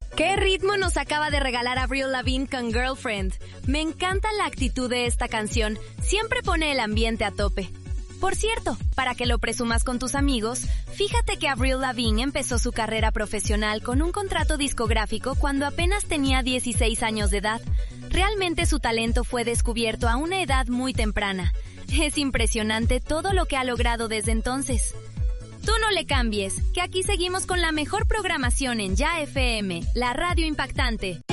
¿Qué ritmo nos acaba de regalar Avril Lavigne con Girlfriend? Me encanta la actitud de esta canción, siempre pone el ambiente a tope. Por cierto, para que lo presumas con tus amigos, fíjate que Avril Lavigne empezó su carrera profesional con un contrato discográfico cuando apenas tenía 16 años de edad. Realmente su talento fue descubierto a una edad muy temprana. Es impresionante todo lo que ha logrado desde entonces. Tú no le cambies, que aquí seguimos con la mejor programación en Ya FM, la radio impactante.